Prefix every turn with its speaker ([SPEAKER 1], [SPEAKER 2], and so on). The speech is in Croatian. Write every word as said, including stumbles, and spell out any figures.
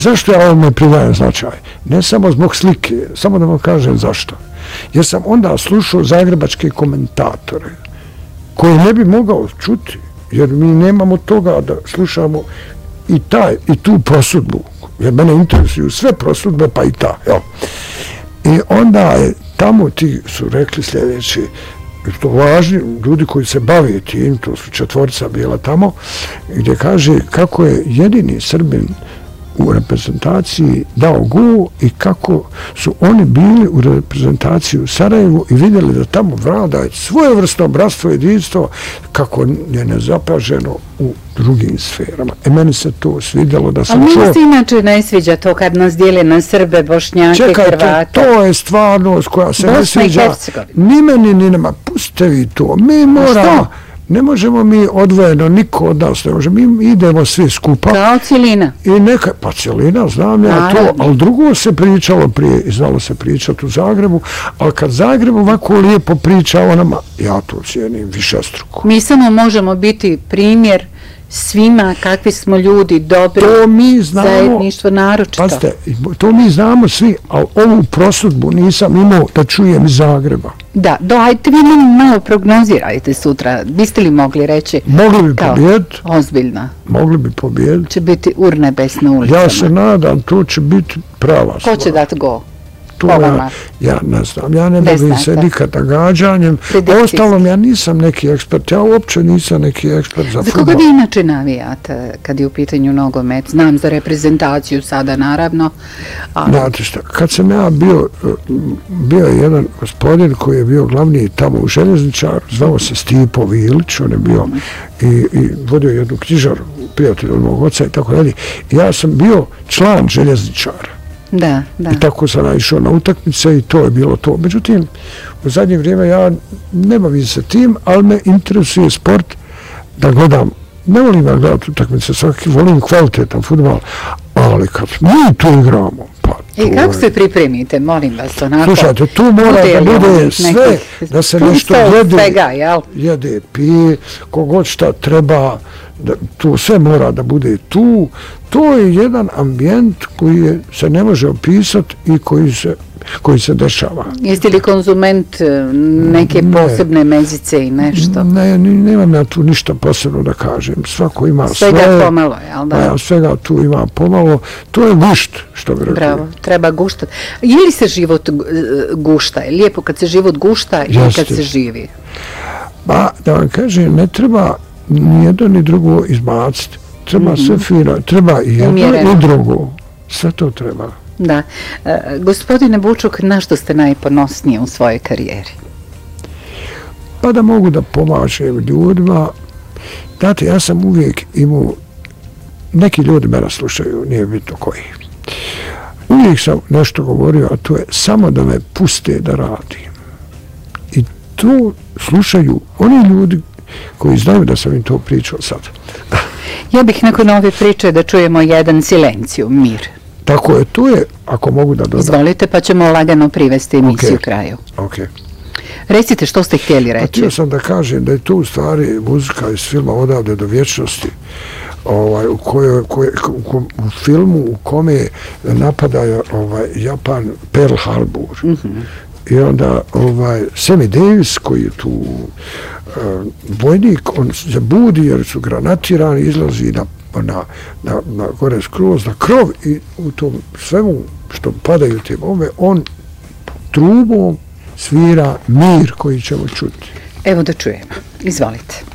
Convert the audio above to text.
[SPEAKER 1] Zašto ja ovome pridajem značaj? Ne samo zbog slike, samo da vam kažem zašto. Jer sam onda slušao zagrebačke komentatore koje ne bi mogao čuti, jer mi nemamo toga da slušamo i taj i tu prosudbu, jer mene interesuju sve prosudbe, pa i ta. Jel? I onda je tamo ti su rekli sljedeći, to važni ljudi koji se bave tim, to su četvorica bila tamo, gdje kaže kako je jedini Srbin u reprezentaciji dao gol i kako su oni bili u reprezentaciji u Sarajevu i vidjeli da tamo vlada svojevrsno bratstvo i jedinstvo kako je nezapaženo u drugim sferama. E meni se to svidjelo da sam čuo...
[SPEAKER 2] Ali mi se inače ne sviđa to kad nas dijeli na Srbe, Bošnjake,
[SPEAKER 1] Čekajte,
[SPEAKER 2] Hrvate.
[SPEAKER 1] to je stvarnost koja se
[SPEAKER 2] Bosna
[SPEAKER 1] ne sviđa. Ni meni, ni nema. Pustite vi to. Mi moramo... Ne možemo mi odvojeno, niko od nas ne može. Mi idemo svi skupa.
[SPEAKER 2] Kao cijelina.
[SPEAKER 1] I neka, pa cijelina, znam ja to, ali drugo se pričalo prije, i znalo se pričati u Zagrebu, ali kad Zagreb ovako lijepo priča o nama, ja to cijenim višestruko.
[SPEAKER 2] Mi samo možemo biti primjer svima kakvi smo ljudi, dobri,
[SPEAKER 1] to mi znamo,
[SPEAKER 2] zajedništvo naročito.
[SPEAKER 1] Pazite, to mi znamo svi, ali ovu prosudbu nisam imao da čujem iz Zagreba.
[SPEAKER 2] Da, do, ajte vi nam malo prognozirajte sutra. Biste li mogli reći?
[SPEAKER 1] Mogli bi pobijediti.
[SPEAKER 2] Ozbiljno.
[SPEAKER 1] Mogli bi pobijediti.
[SPEAKER 2] Će biti urnebes na ulicama.
[SPEAKER 1] Ja se nadam, to će biti prava stvar.
[SPEAKER 2] Ko će dati go?
[SPEAKER 1] Ja, ja ne znam, ja ne bavim se nikad nagađanjem. Ostalom, ja nisam neki ekspert, ja uopće nisam neki ekspert za
[SPEAKER 2] fudbal. Za koga vi inače navijate kad je u pitanju nogomet? Znam za reprezentaciju sada, naravno. Ali...
[SPEAKER 1] Znate šta, kad sam ja bio, bio je jedan gospodin koji je bio glavni tamo u Željezničaru, zvao se Stipo Vilić, on je bio i, i vodio jednu knjižaru, prijatelj od mog oca i tako dalje. Ja sam bio član Željezničara.
[SPEAKER 2] Da, da.
[SPEAKER 1] I tako sam naišao na utakmice i to je bilo to. Međutim, u zadnje vrijeme ja ne bavim se tim, ali me interesuje sport da gledam. Ne volim ja gledati utakmice, svaki volim kvalitetan fudbal, ali kad mi to igramo, pa to
[SPEAKER 2] I kako se pripremite, molim vas, onako?
[SPEAKER 1] Slušajte, tu mora da bude sve, da se nešto jede,
[SPEAKER 2] svega, jel?
[SPEAKER 1] jede, pije, kogod šta treba, da, to sve mora da bude tu. To je jedan ambijent koji je, se ne može opisati i koji se, koji se dešava.
[SPEAKER 2] Jeste li konzument neke ne, posebne mezice i nešto?
[SPEAKER 1] Ne, nemam ja tu ništa posebno da kažem. Svako ima
[SPEAKER 2] svega
[SPEAKER 1] svoje.
[SPEAKER 2] Svega pomalo, jel da?
[SPEAKER 1] Ja, svega tu ima pomalo. To je gušt, što bi rekli.
[SPEAKER 2] Bravo, treba guštati. Je li se život gušta? Je lijepo kad se život gušta i kad se živi?
[SPEAKER 1] Ba, da vam kažem, ne treba ni jedno ni drugo izbaciti. Treba sve fino, treba i jedno i drugo. Sve to treba.
[SPEAKER 2] Da. E, gospodine Bučuk, na što ste najponosniji u svojoj karijeri?
[SPEAKER 1] Pa da mogu da pomažem ljudima. Znate, ja sam uvijek imao, neki ljudi mene slušaju, nije bitno koji. Uvijek sam nešto govorio, a to je samo da me puste da radim. I to slušaju oni ljudi koji znaju da sam im to pričao sad.
[SPEAKER 2] Ja bih nakon ove priče da čujemo jedan silenciju, mir.
[SPEAKER 1] Tako je, tu je, ako mogu da dodam.
[SPEAKER 2] Izvolite, pa ćemo lagano privesti emisiju okay. kraju.
[SPEAKER 1] Ok.
[SPEAKER 2] Recite što ste htjeli reći.
[SPEAKER 1] Htio sam da kažem da je to u stvari muzika iz filma Odavde do vječnosti, ovaj, u, kojoj, koje, u, u filmu u kome napada ovaj, Japan Pearl Harbor. Mm-hmm. I onda ovaj, Sammy Davis, koji je tu uh, vojnik, on se budi jer su granatirani, izlazi na, na, na, na gore skroz, na krov i u tom svemu što padaju te bombe, on trubom svira mir koji ćemo čuti.
[SPEAKER 2] Evo da čujemo. Izvolite.